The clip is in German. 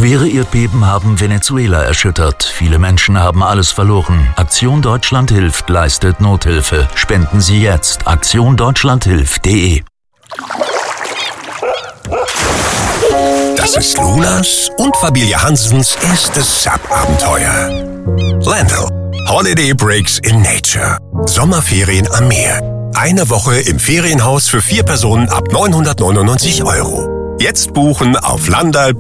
Schwere Erdbeben haben Venezuela erschüttert. Viele Menschen haben alles verloren. Aktion Deutschland hilft leistet Nothilfe. Spenden Sie jetzt. aktiondeutschlandhilft.de. Das ist Lunas und Familie Hansens erstes Sub-Abenteuer. Landl. Holiday Breaks in Nature. Sommerferien am Meer. Eine Woche im Ferienhaus für 4 Personen ab 999 €. Jetzt buchen auf landal.de.